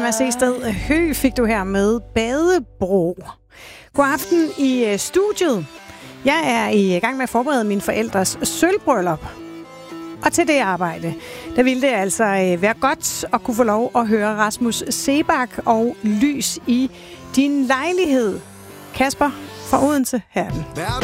Thomas Ested Høgh fik du her med Badebro. God aften i studiet. Jeg er i gang med at forberede mine forældres sølvbryllup. Og til det arbejde, der ville det altså være godt at kunne få lov at høre Rasmus Seebach og Lys i din lejlighed. Kasper fra Odense, her er den.